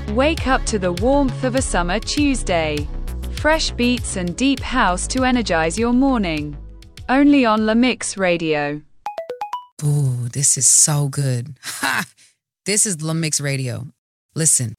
Wake up to the warmth of a summer Tuesday. Fresh beats and deep house to energize your morning. Only on La Mix Radio. Ooh, this is so good. Ha! This is La Mix Radio. Listen,